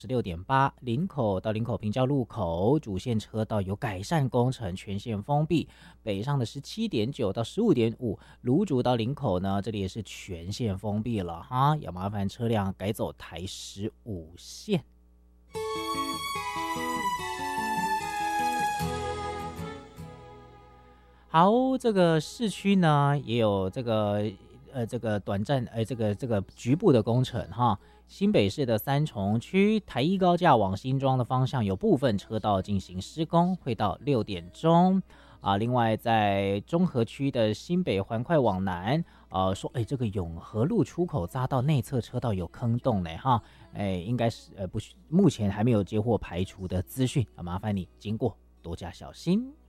16.8，林口到林口平交路口主线车道有改善工程，全线封闭。北上的17.9到15.5，芦竹到林口呢，这里也是全线封闭了哈，要麻烦车辆改走台15线。好，这个市区呢也有这个短暂这个局部的工程哈。新北市的三重区台一高架往新庄的方向有部分车道进行施工，会到6点钟啊。另外在中和区的新北环快往南，说这个永和路出口匝道内侧车道有坑洞呢哈，应该是目前还没有接获排除的资讯啊，麻烦你经过多加小心。